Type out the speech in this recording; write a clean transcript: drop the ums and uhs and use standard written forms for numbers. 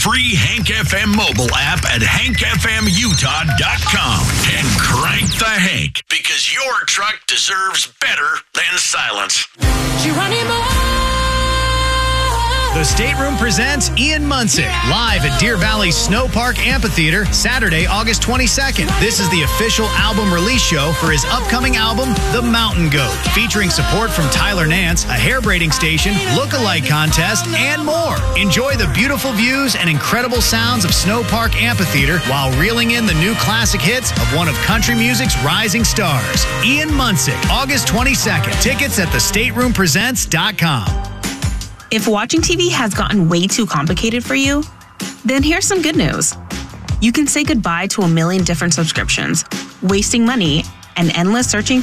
free Hank FM mobile app at hankfmutah.com and crank the Hank, because your truck deserves better than silence. The Stateroom presents Ian Munsick live at Deer Valley Snow Park Amphitheater Saturday, August 22nd. This is the official album release show for his upcoming album, The Mountain Goat, featuring support from Tyler Nance, a hair braiding station, look-alike contest, and more. Enjoy the beautiful views and incredible sounds of Snow Park Amphitheater while reeling in the new classic hits of one of country music's rising stars. Ian Munsick, August 22nd. Tickets at thestateroompresents.com. If watching TV has gotten way too complicated for you, then here's some good news. You can say goodbye to a million different subscriptions, wasting money, and endless searching